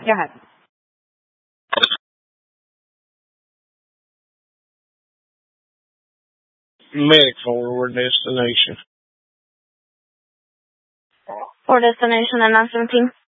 Go ahead. Medical or destination. For destination and 917.